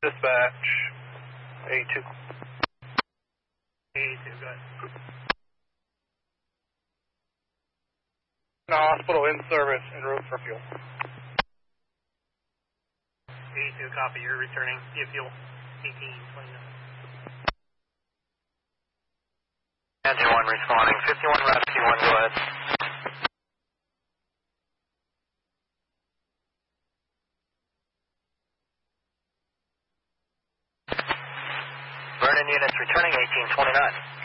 Dispatch, A2. A2, go ahead. Hospital in service en route for fuel. A2, copy. You're returning via fuel. 1829. Engine 1 responding. 51 rescue 1, go ahead. Vernon units returning 1829.